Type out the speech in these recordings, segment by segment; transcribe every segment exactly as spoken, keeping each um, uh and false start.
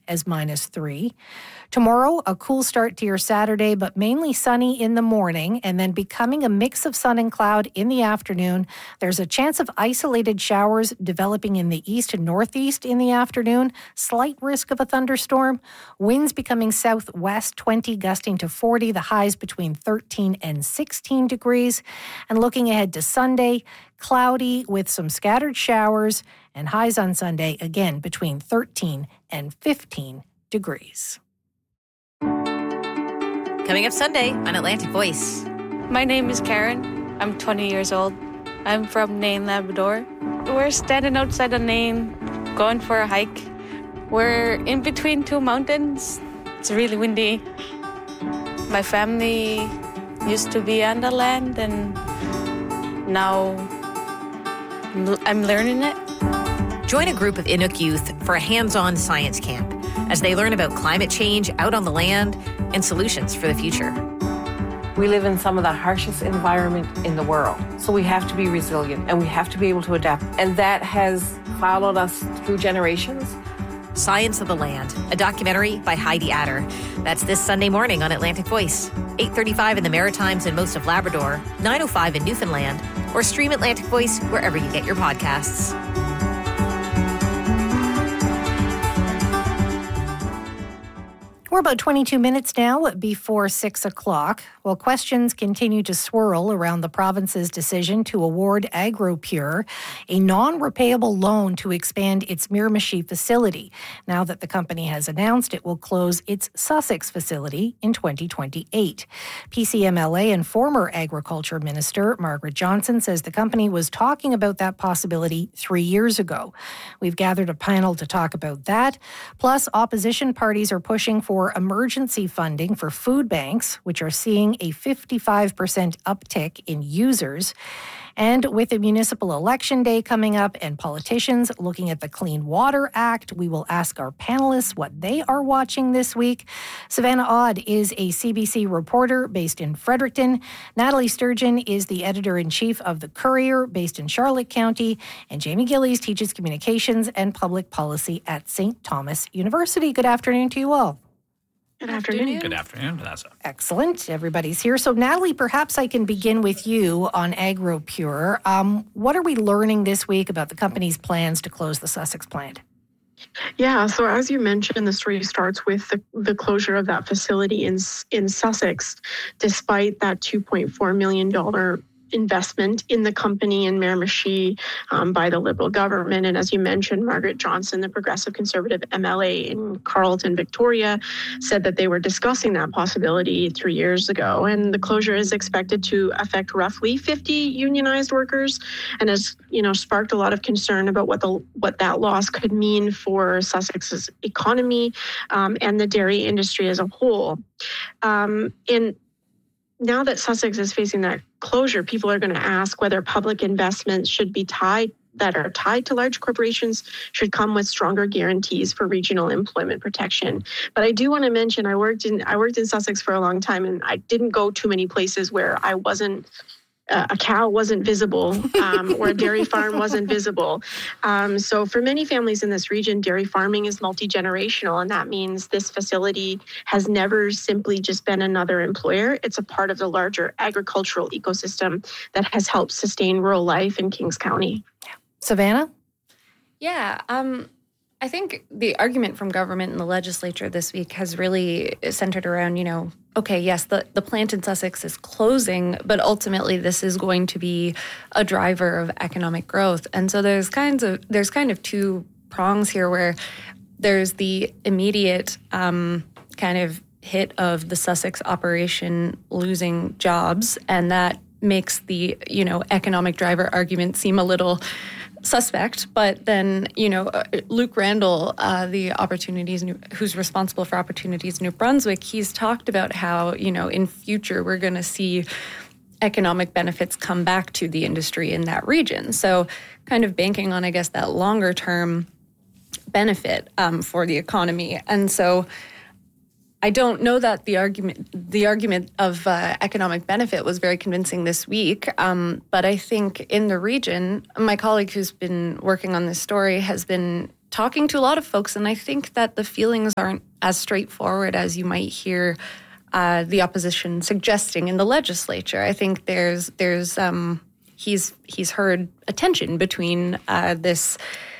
as minus three. Tomorrow, a cool start to your Saturday, but mainly sunny in the morning, and then becoming a mix of sun and cloud in the afternoon. There's a chance of isolated showers developing in the east and northeast in the afternoon. Slight risk of a thunderstorm. Winds becoming southwest, twenty gusting to forty. The highs between thirteen and sixteen degrees. And looking ahead to Sunday, cloudy with some scattered showers, and highs on Sunday again between thirteen and fifteen degrees. Coming up Sunday on Atlantic Voice. My name is Karen. I'm twenty years old. I'm from Nain, Labrador. We're standing outside of Nain, going for a hike. We're in between two mountains. It's really windy. My family used to be on the land, and now I'm learning it. Join a group of Inuk youth for a hands-on science camp as they learn about climate change out on the land and solutions for the future. We live in some of the harshest environment in the world, so we have to be resilient and we have to be able to adapt. And that has followed us through generations. Science of the Land, a documentary by Heidi Adder. That's this Sunday morning on Atlantic Voice, eight thirty-five in the Maritimes and most of Labrador, nine oh five in Newfoundland, or stream Atlantic Voice wherever you get your podcasts. We're about twenty-two minutes now before six o'clock. Well, questions continue to swirl around the province's decision to award AgroPure a non-repayable loan to expand its Miramichi facility, now that the company has announced it will close its Sussex facility in twenty twenty-eight. P C M L A and former Agriculture Minister Margaret Johnson says the company was talking about that possibility three years ago. We've gathered a panel to talk about that. Plus, opposition parties are pushing for emergency funding for food banks, which are seeing a fifty-five percent uptick in users. And with the municipal election day coming up and politicians looking at the Clean Water Act, we will ask our panelists what they are watching this week. Savannah Odd is a C B C reporter based in Fredericton. Natalie Sturgeon is the editor-in-chief of The Courier based in Charlotte County. And Jamie Gillies teaches communications and public policy at Saint Thomas University. Good afternoon to you all. Good afternoon. Good afternoon, Vanessa. Excellent. Everybody's here. So, Natalie, perhaps I can begin with you on AgroPure. Um, what are we learning this week about the company's plans to close the Sussex plant? Yeah, so as you mentioned, the story starts with the, the closure of that facility in in Sussex, despite that two point four million dollars investment in the company in Miramichi um, by the Liberal government. And as you mentioned, Margaret Johnson, the Progressive Conservative M L A in Carleton, Victoria, said that they were discussing that possibility three years ago. And the closure is expected to affect roughly fifty unionized workers and has, you know, sparked a lot of concern about what the what that loss could mean for Sussex's economy um, and the dairy industry as a whole. Um, in Now that Sussex is facing that closure, people are going to ask whether public investments should be tied that are tied to large corporations should come with stronger guarantees for regional employment protection. But I do want to mention I worked in I worked in Sussex for a long time, and I didn't go too many places where I wasn't Uh, a cow wasn't visible um, or a dairy farm wasn't visible. Um, so for many families in this region, dairy farming is multi-generational, and that means this facility has never simply just been another employer. It's a part of the larger agricultural ecosystem that has helped sustain rural life in Kings County. Savannah? Yeah, um, I think the argument from government and the legislature this week has really centered around, you know, okay, yes, the, the plant in Sussex is closing, but ultimately this is going to be a driver of economic growth. And so there's kinds of there's kind of two prongs here where there's the immediate um, kind of hit of the Sussex operation losing jobs, and that makes the, you know, economic driver argument seem a little suspect. But then, you know, Luke Randall, uh, the Opportunities, New, who's responsible for Opportunities New Brunswick, he's talked about how, you know, in future we're going to see economic benefits come back to the industry in that region. So kind of banking on, I guess, that longer term benefit um, for the economy. And so I don't know that the argument the argument of uh, economic benefit was very convincing this week, um, but I think in the region, my colleague who's been working on this story has been talking to a lot of folks, and I think that the feelings aren't as straightforward as you might hear uh, the opposition suggesting in the legislature. I think there's there's um, he's he's heard a tension between uh, this.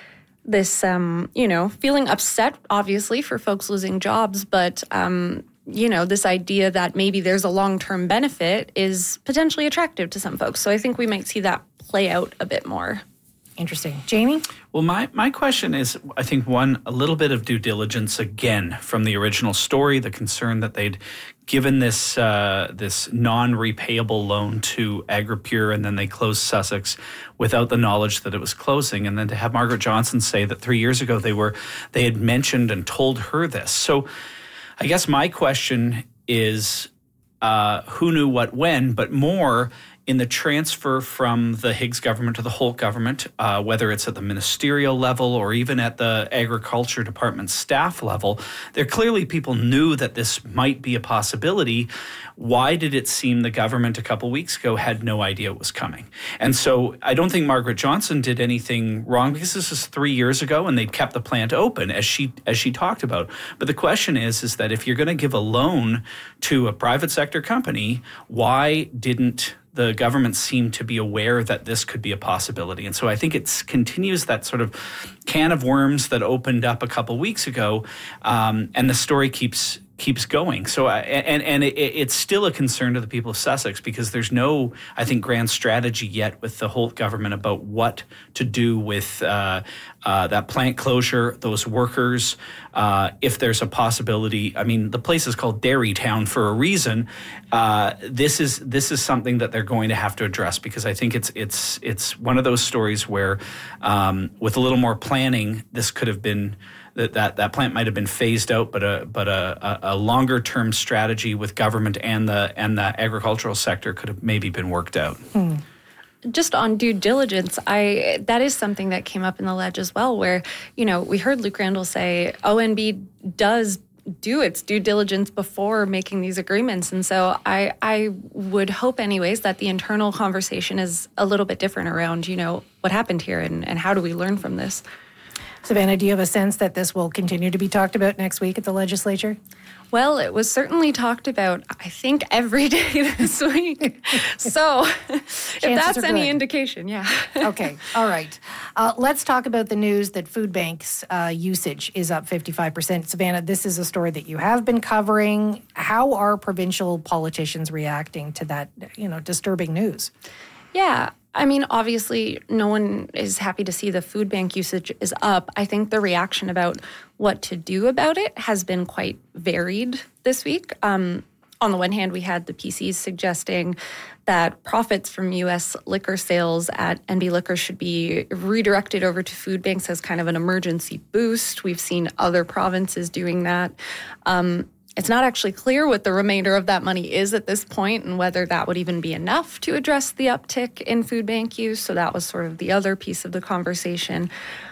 This, um, you know, feeling upset, obviously, for folks losing jobs, but, um, you know, this idea that maybe there's a long-term benefit is potentially attractive to some folks. So I think we might see that play out a bit more. Interesting. Jamie? Well, my, my question is, I think, one, a little bit of due diligence again from the original story, the concern that they'd given this uh, this non-repayable loan to Agropure and then they closed Sussex without the knowledge that it was closing. And then to have Margaret Johnson say that three years ago they were they had mentioned and told her this. So I guess my question is, uh, who knew what when, but more in the transfer from the Higgs government to the Holt government, uh, whether it's at the ministerial level or even at the agriculture department staff level, there clearly people knew that this might be a possibility. Why did it seem the government a couple weeks ago had no idea it was coming? And so I don't think Margaret Johnson did anything wrong because this is three years ago and they'd kept the plant open as she as she talked about. But the question is, is that if you're going to give a loan to a private sector company, why didn't the government seemed to be aware that this could be a possibility? And so I think it continues that sort of can of worms that opened up a couple weeks ago, um, and the story keeps keeps going. So, I, and and it, it's still a concern to the people of Sussex because there's no, I think, grand strategy yet with the Holt government about what to do with uh, uh, that plant closure, those workers, uh, if there's a possibility. I mean, the place is called Dairy Town for a reason. Uh, this is this is something that they're going to have to address because I think it's it's it's one of those stories where, um, with a little more planning, this could have been. That, that that plant might have been phased out, but a but a, a longer term strategy with government and the and the agricultural sector could have maybe been worked out. Hmm. Just on due diligence, I that is something that came up in the ledge as well, where you know we heard Luke Randall say O N B does do its due diligence before making these agreements, and so I I would hope anyways that the internal conversation is a little bit different around you know what happened here and, and how do we learn from this. Savannah, do you have a sense that this will continue to be talked about next week at the legislature? Well, it was certainly talked about, I think, every day this week. So if that's any good. indication, yeah. Okay, all right. Uh, let's talk about the news that food banks uh, usage is up fifty-five percent. Savannah, this is a story that you have been covering. How are provincial politicians reacting to that, you know, disturbing news? Yeah. I mean, obviously, no one is happy to see the food bank usage is up. I think the reaction about what to do about it has been quite varied this week. Um, on the one hand, we had the P Cs suggesting that profits from U S liquor sales at N B Liquor should be redirected over to food banks as kind of an emergency boost. We've seen other provinces doing that. Um, It's not actually clear what the remainder of that money is at this point and whether that would even be enough to address the uptick in food bank use. So that was sort of the other piece of the conversation.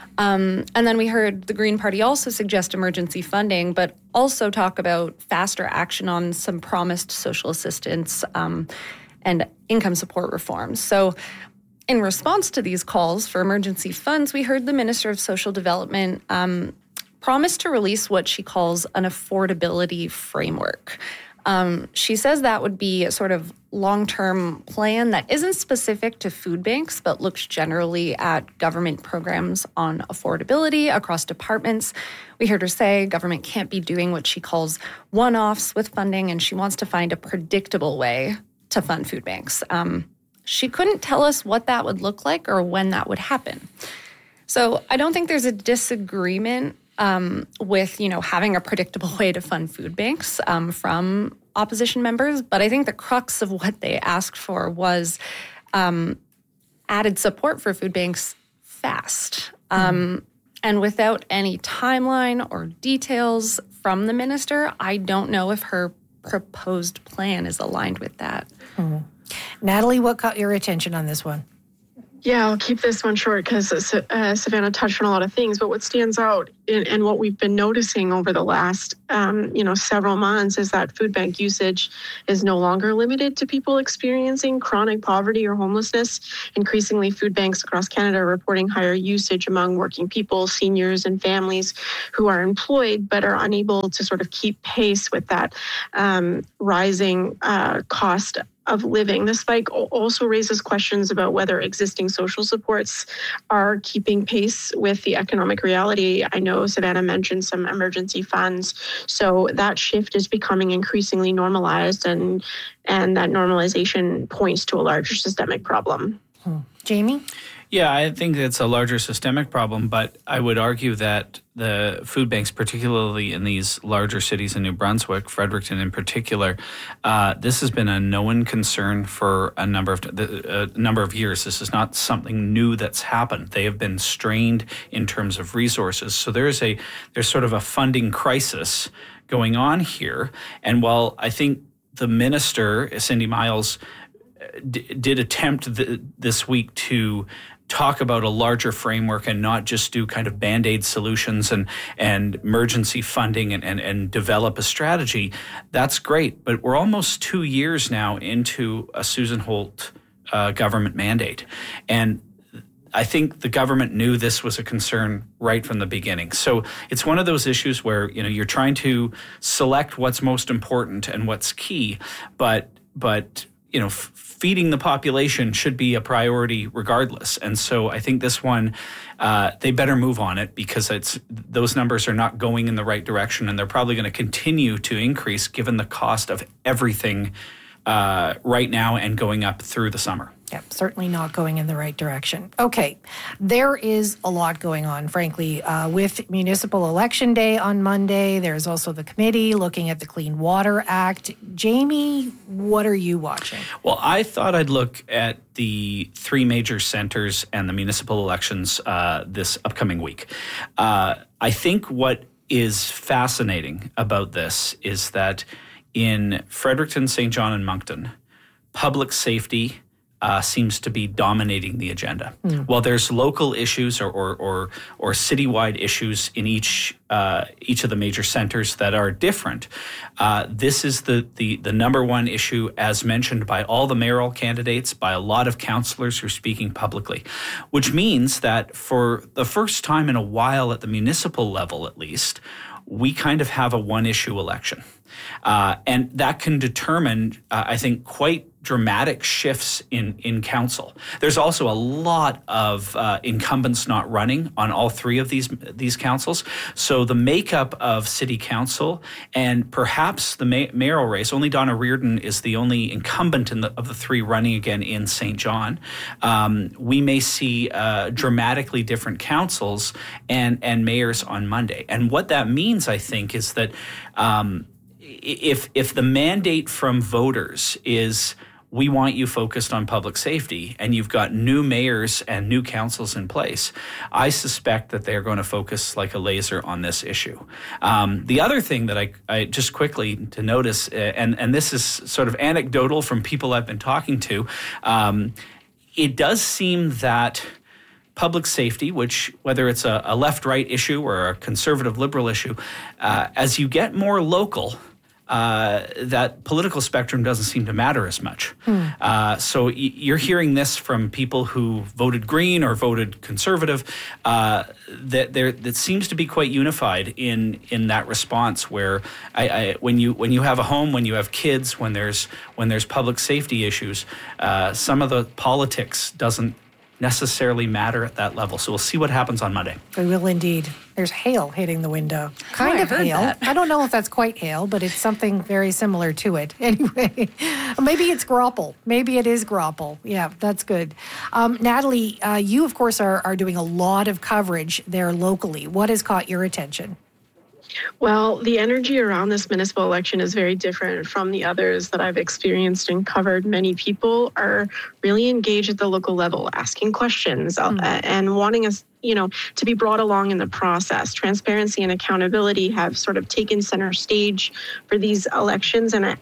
Um, and then we heard the Green Party also suggest emergency funding, but also talk about faster action on some promised social assistance um, and income support reforms. So in response to these calls for emergency funds, we heard the Minister of Social Development um, promised to release what she calls an affordability framework. Um, she says that would be a sort of long-term plan that isn't specific to food banks, but looks generally at government programs on affordability across departments. We heard her say government can't be doing what she calls one-offs with funding, and she wants to find a predictable way to fund food banks. Um, she couldn't tell us what that would look like or when that would happen. So I don't think there's a disagreement Um, with, you know, having a predictable way to fund food banks um, from opposition members. But I think the crux of what they asked for was um, added support for food banks fast. Um, mm. And without any timeline or details from the minister, I don't know if her proposed plan is aligned with that. Mm. Natalie, what caught your attention on this one? Yeah, I'll keep this one short because uh, Savannah touched on a lot of things. But what stands out in, and what we've been noticing over the last, um, you know, several months is that food bank usage is no longer limited to people experiencing chronic poverty or homelessness. Increasingly, food banks across Canada are reporting higher usage among working people, seniors, and families who are employed but are unable to sort of keep pace with that um, rising uh, cost of living. The spike also raises questions about whether existing social supports are keeping pace with the economic reality. I know Savannah mentioned some emergency funds, so that shift is becoming increasingly normalized, and and that normalization points to a larger systemic problem. Hmm. Jamie? Yeah, I think it's a larger systemic problem, but I would argue that the food banks, particularly in these larger cities in New Brunswick, Fredericton in particular, uh, this has been a known concern for a number of a number of years. This is not something new that's happened. They have been strained in terms of resources. So there's a there's sort of a funding crisis going on here. And while I think the minister, Cindy Miles, d- did attempt th- this week to talk about a larger framework and not just do kind of Band-Aid solutions and, and emergency funding and, and, and develop a strategy, that's great. But we're almost two years now into a Susan Holt uh, government mandate. And I think the government knew this was a concern right from the beginning. So it's one of those issues where, you know, you're trying to select what's most important and what's key, but but you know, f- feeding the population should be a priority regardless. And so I think this one, uh, they better move on it because it's those numbers are not going in the right direction, and they're probably going to continue to increase given the cost of everything uh, right now and going up through the summer. Yep, certainly not going in the right direction. Okay, there is a lot going on, frankly, uh, with Municipal Election Day on Monday. There's also the committee looking at the Clean Water Act. Jamie, what are you watching? Well, I thought I'd look at the three major centers and the municipal elections uh, this upcoming week. Uh, I think what is fascinating about this is that in Fredericton, Saint John, and Moncton, public safety Uh, seems to be dominating the agenda. Mm. While there's local issues or or or, or citywide issues in each uh, each of the major centers that are different, uh, this is the, the the number one issue, as mentioned by all the mayoral candidates, by a lot of councillors who are speaking publicly, which means that for the first time in a while at the municipal level, at least, we kind of have a one-issue election. Uh, and that can determine, uh, I think, quite dramatic shifts in, in council. There's also a lot of uh, incumbents not running on all three of these these councils. So the makeup of city council and perhaps the may- mayoral race, only Donna Reardon is the only incumbent in the, of the three running again in Saint John. Um, we may see uh, dramatically different councils and, and mayors on Monday. And what that means, I think, is that um, if if the mandate from voters is we want you focused on public safety, and you've got new mayors and new councils in place, I suspect that they're going to focus like a laser on this issue. Um, the other thing that I, I just quickly to notice, uh, and, and this is sort of anecdotal from people I've been talking to, um, it does seem that public safety, which whether it's a, a left-right issue or a conservative-liberal issue, uh, as you get more local, Uh, that political spectrum doesn't seem to matter as much. Hmm. Uh, so y- you're hearing this from people who voted Green or voted Conservative. Uh, that there that seems to be quite unified in in that response. Where I, I when you when you have a home, when you have kids, when there's when there's public safety issues, uh, some of the politics doesn't necessarily matter at that level. So we'll see what happens on Monday. We will indeed. There's hail hitting the window. Kind oh, of hail. That. I don't know if that's quite hail, but it's something very similar to it. Anyway, maybe it's grapple. Maybe it is grapple. Yeah, that's good. Um, Natalie, uh, you, of course, are, are doing a lot of coverage there locally. What has caught your attention? Well, the energy around this municipal election is very different from the others that I've experienced and covered. Many people are really engaged at the local level, asking questions mm. uh, and wanting us, you know, to be brought along in the process. Transparency and accountability have sort of taken center stage for these elections, and it,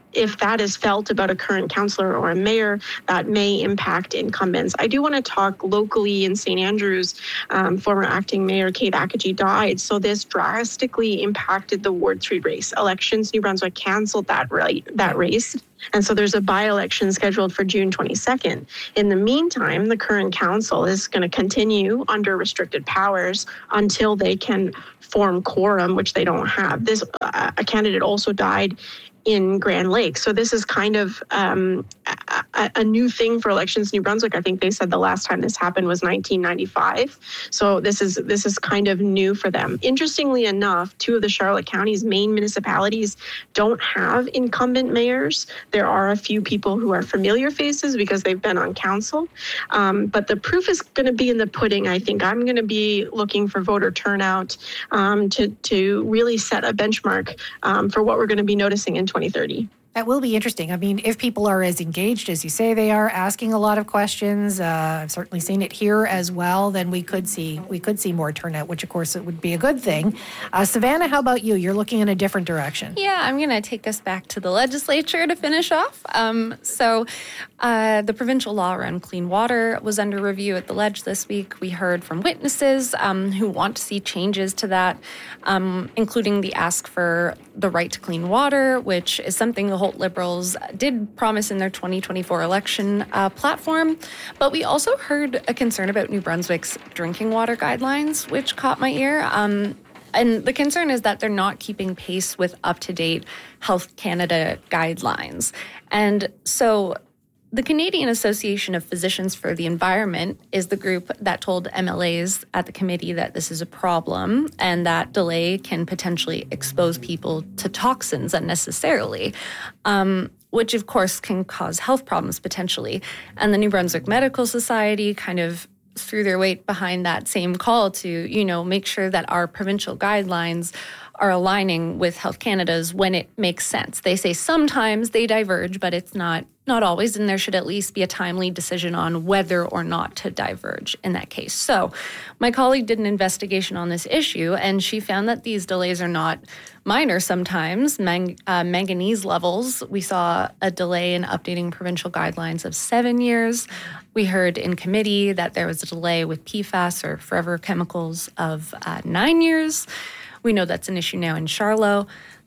if that is felt about a current councillor or a mayor, that may impact incumbents. I do want to talk locally in Saint Andrews. Um, former acting mayor Kate Akagi died, so this drastically impacted the Ward three race. Elections New Brunswick canceled that right that race. And so there's a by-election scheduled for June twenty-second. In the meantime, the current council is going to continue under restricted powers until they can form quorum, which they don't have. This uh, a candidate also died in Grand Lake. So this is kind of um, a, a new thing for Elections New Brunswick. I think they said the last time this happened was nineteen ninety-five. So this is this is kind of new for them. Interestingly enough, two of the Charlotte County's main municipalities don't have incumbent mayors. There are a few people who are familiar faces because they've been on council. Um, but the proof is going to be in the pudding, I think. I'm going to be looking for voter turnout um, to, to really set a benchmark um, for what we're going to be noticing in twenty thirty. That will be interesting. I mean, if people are as engaged as you say they are, asking a lot of questions, uh, I've certainly seen it here as well, then we could see we could see more turnout, which of course it would be a good thing. Uh, Savannah, how about you? You're looking in a different direction. Yeah, I'm going to take us back to the legislature to finish off. Um, so uh, the provincial law around clean water was under review at the Ledge this week. We heard from witnesses um, who want to see changes to that, um, including the ask for the right to clean water, which is something the Holt Liberals did promise in their twenty twenty-four election uh, platform. But we also heard a concern about New Brunswick's drinking water guidelines, which caught my ear. Um, and the concern is that they're not keeping pace with up-to-date Health Canada guidelines. And so the Canadian Association of Physicians for the Environment is the group that told M L As at the committee that this is a problem and that delay can potentially expose people to toxins unnecessarily, um, which of course can cause health problems potentially. And the New Brunswick Medical Society kind of threw their weight behind that same call to, you know, make sure that our provincial guidelines are aligning with Health Canada's when it makes sense. They say sometimes they diverge, but it's not not always, and there should at least be a timely decision on whether or not to diverge in that case. So my colleague did an investigation on this issue, and she found that these delays are not minor sometimes. Mang- uh, manganese levels, we saw a delay in updating provincial guidelines of seven years. We heard in committee that there was a delay with P FAS or forever chemicals of uh, nine years. We know that's an issue now in Charlotte.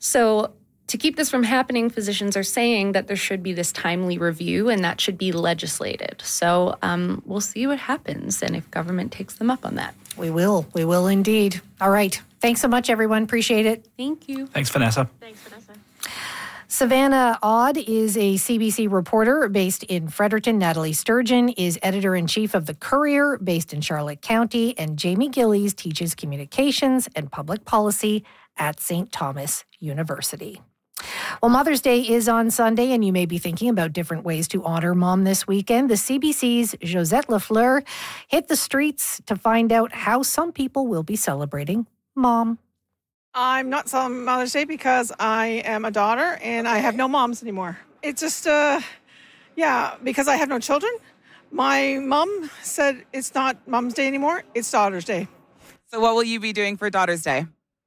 So to keep this from happening, physicians are saying that there should be this timely review and that should be legislated. So um, we'll see what happens and if government takes them up on that. We will. We will indeed. All right. Thanks so much, everyone. Appreciate it. Thank you. Thanks, Vanessa. Thanks, Vanessa. Savannah Odd is a C B C reporter based in Fredericton. Natalie Sturgeon is editor-in-chief of The Courier based in Charlotte County. And Jamie Gillies teaches communications and public policy at Saint Thomas University. Well, Mother's Day is on Sunday, and you may be thinking about different ways to honor Mom this weekend. The C B C's Josette Lafleur hit the streets to find out how some people will be celebrating Mom. I'm not celebrating Mother's Day because I am a daughter and I have no moms anymore. It's just, uh, yeah, because I have no children. My mom said it's not Mom's Day anymore, it's Daughter's Day. So what will you be doing for Daughter's Day?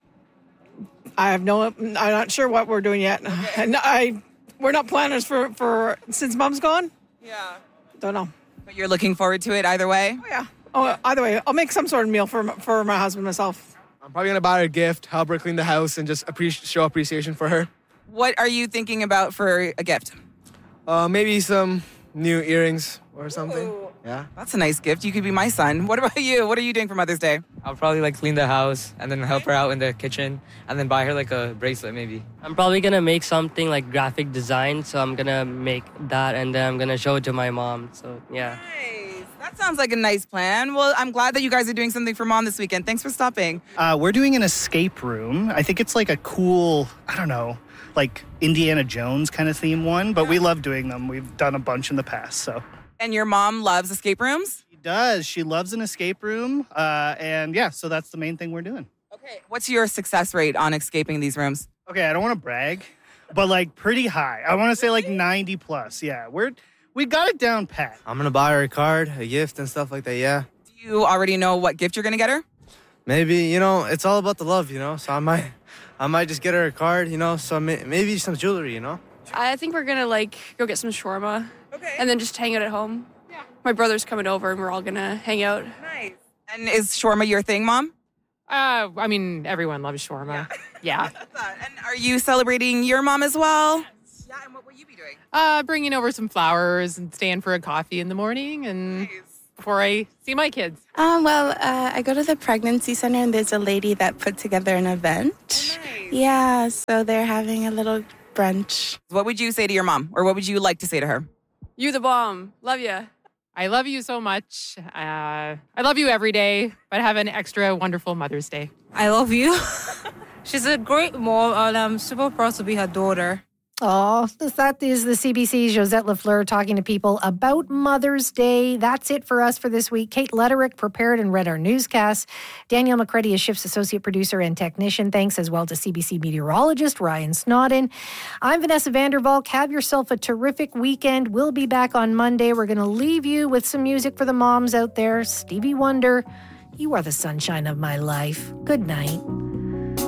I have no, I'm not sure what we're doing yet. Okay. And I, we're not planners for, for, since Mom's gone. Yeah. Don't know. But you're looking forward to it either way? Oh, yeah. Oh, either way, I'll make some sort of meal for, for my husband myself. I'm probably going to buy her a gift, help her clean the house, and just appreciate, show appreciation for her. What are you thinking about for a gift? Uh, maybe some new earrings or something. Ooh. Yeah. That's a nice gift. You could be my son. What about you? What are you doing for Mother's Day? I'll probably like clean the house and then help her out in the kitchen and then buy her like a bracelet maybe. I'm probably going to make something like graphic design. So I'm going to make that and then I'm going to show it to my mom. So yeah. Nice. That sounds like a nice plan. Well, I'm glad that you guys are doing something for Mom this weekend. Thanks for stopping. Uh, we're doing an escape room. I think it's like a cool, I don't know, like Indiana Jones kind of theme one, but we love doing them. We've done a bunch in the past, so. And your mom loves escape rooms? She does. She loves an escape room. Uh, and yeah, so that's the main thing we're doing. Okay. What's your success rate on escaping these rooms? Okay, I don't want to brag, but like pretty high. I want to say like ninety plus. Yeah, we're we got it down pat. I'm going to buy her a card, a gift and stuff like that, yeah. Do you already know what gift you're going to get her? Maybe, you know, it's all about the love, you know, so I might, I might just get her a card, you know, so maybe some jewelry, you know. I think we're gonna like go get some shawarma. Okay. And then just hang out at home. Yeah. My brother's coming over and we're all gonna hang out. Nice. And is shawarma your thing, Mom? Uh, I mean, everyone loves shawarma. Yeah. yeah. And are you celebrating your mom as well? Yeah. And what will you be doing? Uh, bringing over some flowers and staying for a coffee in the morning and nice. Before I see my kids. Um, well, uh, I go to the pregnancy center and there's a lady that put together an event. Oh, nice. Yeah, so they're having a little brunch. What would you say to your mom, or what would you like to say to her? You the bomb. Love ya. I love you so much. Uh, I love you every day, but have an extra wonderful Mother's Day. I love you. She's a great mom, and I'm super proud to be her daughter. Oh, that is the C B C's Josette Lafleur talking to people about Mother's Day. That's it for us for this week. Kate Letterick prepared and read our newscast. Danielle McCready is Shift's associate producer and technician. Thanks as well to C B C meteorologist Ryan Snodden. I'm Vanessa Vandervalk. Have yourself a terrific weekend. We'll be back on Monday. We're going to leave you with some music for the moms out there. Stevie Wonder, you are the sunshine of my life. Good night.